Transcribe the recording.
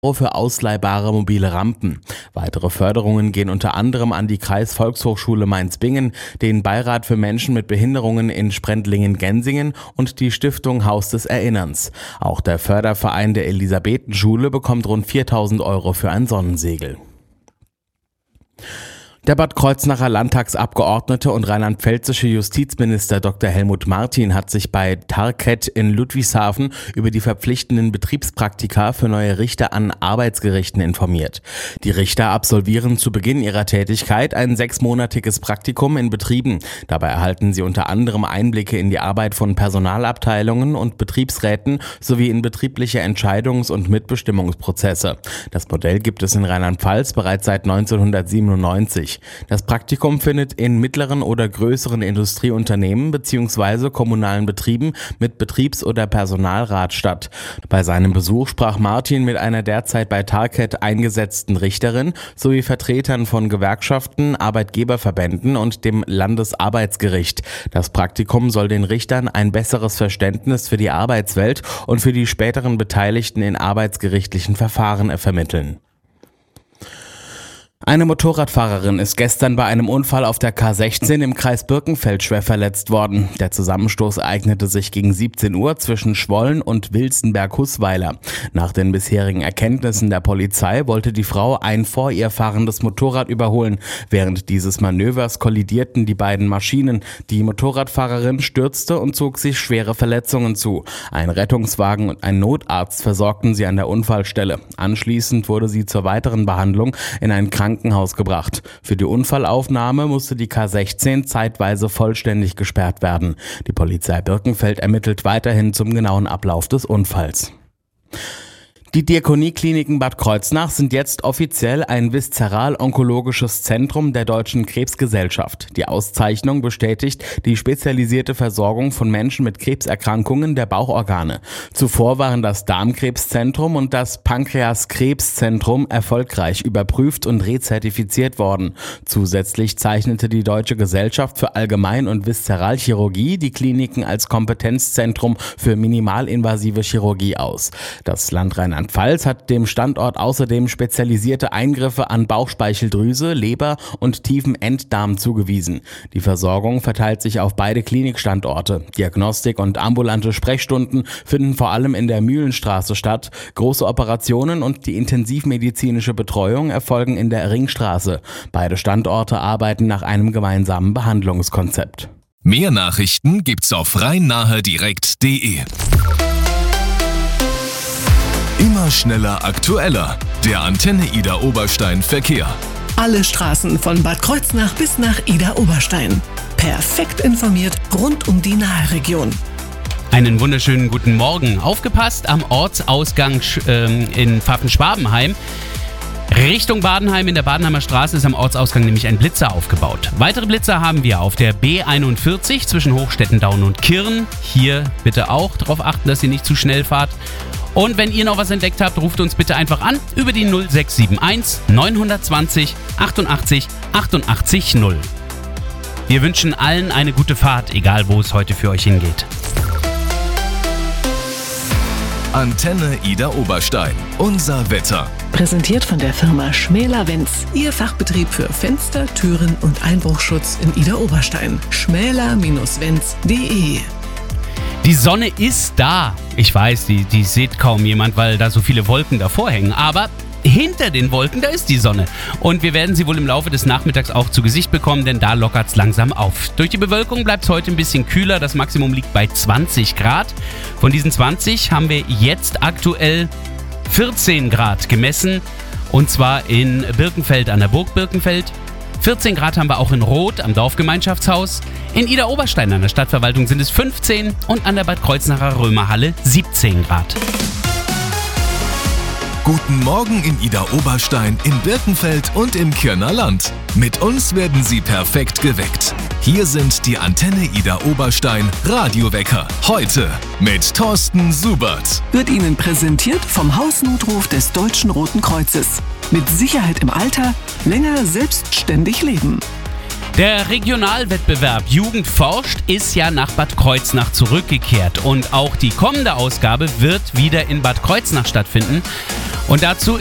für ausleihbare mobile Rampen. Weitere Förderungen gehen unter anderem an die Kreisvolkshochschule Mainz-Bingen, den Beirat für Menschen mit Behinderungen in Sprendlingen-Gensingen und die Stiftung Haus des Erinnerns. Auch der Förderverein der Elisabethenschule bekommt rund 4.000 Euro für ein Sonnensegel. Der Bad Kreuznacher Landtagsabgeordnete und rheinland-pfälzische Justizminister Dr. Helmut Martin hat sich bei Tarkett in Ludwigshafen über die verpflichtenden Betriebspraktika für neue Richter an Arbeitsgerichten informiert. Die Richter absolvieren zu Beginn ihrer Tätigkeit ein 6-monatiges Praktikum in Betrieben. Dabei erhalten sie unter anderem Einblicke in die Arbeit von Personalabteilungen und Betriebsräten sowie in betriebliche Entscheidungs- und Mitbestimmungsprozesse. Das Modell gibt es in Rheinland-Pfalz bereits seit 1997. Das Praktikum findet in mittleren oder größeren Industrieunternehmen bzw. kommunalen Betrieben mit Betriebs- oder Personalrat statt. Bei seinem Besuch sprach Martin mit einer derzeit bei Tarkett eingesetzten Richterin sowie Vertretern von Gewerkschaften, Arbeitgeberverbänden und dem Landesarbeitsgericht. Das Praktikum soll den Richtern ein besseres Verständnis für die Arbeitswelt und für die späteren Beteiligten in arbeitsgerichtlichen Verfahren vermitteln. Eine Motorradfahrerin ist gestern bei einem Unfall auf der K16 im Kreis Birkenfeld schwer verletzt worden. Der Zusammenstoß ereignete sich gegen 17 Uhr zwischen Schwollen und Wilstenberg-Hußweiler. Nach den bisherigen Erkenntnissen der Polizei wollte die Frau ein vor ihr fahrendes Motorrad überholen. Während dieses Manövers kollidierten die beiden Maschinen. Die Motorradfahrerin stürzte und zog sich schwere Verletzungen zu. Ein Rettungswagen und ein Notarzt versorgten sie an der Unfallstelle. Anschließend wurde sie zur weiteren Behandlung in ein Krankenhaus gebracht. Für die Unfallaufnahme musste die K16 zeitweise vollständig gesperrt werden. Die Polizei Birkenfeld ermittelt weiterhin zum genauen Ablauf des Unfalls. Die Diakoniekliniken Bad Kreuznach sind jetzt offiziell ein viszeral-onkologisches Zentrum der Deutschen Krebsgesellschaft. Die Auszeichnung bestätigt die spezialisierte Versorgung von Menschen mit Krebserkrankungen der Bauchorgane. Zuvor waren das Darmkrebszentrum und das Pankreaskrebszentrum erfolgreich überprüft und rezertifiziert worden. Zusätzlich zeichnete die Deutsche Gesellschaft für Allgemein- und Viszeralchirurgie die Kliniken als Kompetenzzentrum für minimalinvasive Chirurgie aus. Das Land Rheinland-Pfalz hat dem Standort außerdem spezialisierte Eingriffe an Bauchspeicheldrüse, Leber und tiefen Enddarm zugewiesen. Die Versorgung verteilt sich auf beide Klinikstandorte. Diagnostik und ambulante Sprechstunden finden vor allem in der Mühlenstraße statt. Große Operationen und die intensivmedizinische Betreuung erfolgen in der Ringstraße. Beide Standorte arbeiten nach einem gemeinsamen Behandlungskonzept. Mehr Nachrichten gibt's auf rhein-nahe-direkt.de. Immer schneller, aktueller. Der Antenne Ida Oberstein Verkehr. Alle Straßen von Bad Kreuznach bis nach Ida Oberstein. Perfekt informiert rund um die Nahe-Region. Einen wunderschönen guten Morgen. Aufgepasst am Ortsausgang in Pfaffen-Schwabenheim. Richtung Badenheim in der Badenheimer Straße ist am Ortsausgang nämlich ein Blitzer aufgebaut. Weitere Blitzer haben wir auf der B41 zwischen Hochstettendaun und Kirn. Hier bitte auch darauf achten, dass ihr nicht zu schnell fahrt. Und wenn ihr noch was entdeckt habt, ruft uns bitte einfach an über die 0671 920 88 88 0. Wir wünschen allen eine gute Fahrt, egal wo es heute für euch hingeht. Antenne Ida Oberstein. Unser Wetter. Präsentiert von der Firma Schmäler-Wenz. Ihr Fachbetrieb für Fenster, Türen und Einbruchschutz in Ida Oberstein. schmäler-wenz.de. Die Sonne ist da. Ich weiß, die sieht kaum jemand, weil da so viele Wolken davor hängen. Aber hinter den Wolken, da ist die Sonne. Und wir werden sie wohl im Laufe des Nachmittags auch zu Gesicht bekommen, denn da lockert es langsam auf. Durch die Bewölkung bleibt es heute ein bisschen kühler. Das Maximum liegt bei 20 Grad. Von diesen 20 haben wir jetzt aktuell 14 Grad gemessen. Und zwar in Birkenfeld an der Burg Birkenfeld. 14 Grad haben wir auch in Roth am Dorfgemeinschaftshaus. In Ida Oberstein an der Stadtverwaltung sind es 15 und an der Bad Kreuznacher Römerhalle 17 Grad. Guten Morgen in Ida Oberstein, in Birkenfeld und im Kirner Land. Mit uns werden Sie perfekt geweckt. Hier sind die Antenne Ida Oberstein Radiowecker. Heute mit Thorsten Subert. Wird Ihnen präsentiert vom Hausnotruf des Deutschen Roten Kreuzes. Mit Sicherheit im Alter, länger selbstständig leben. Der Regionalwettbewerb Jugend forscht ist ja nach Bad Kreuznach zurückgekehrt und auch die kommende Ausgabe wird wieder in Bad Kreuznach stattfinden. Und dazu